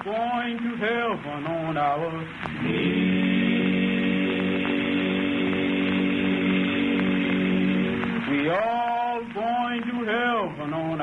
going to heaven on our knees. We all going to heaven on